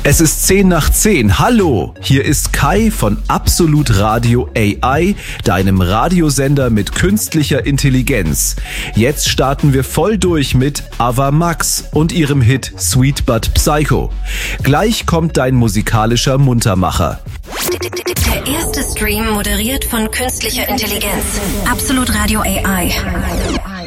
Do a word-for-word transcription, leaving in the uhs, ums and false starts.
Es ist zehn nach zehn. Hallo, hier ist Kai von Absolut Radio A I, deinem Radiosender mit künstlicher Intelligenz. Jetzt starten wir voll durch mit Ava Max und ihrem Hit Sweet But Psycho. Gleich kommt dein musikalischer Muntermacher. Der erste Stream moderiert von künstlicher Intelligenz. Absolut Radio A I.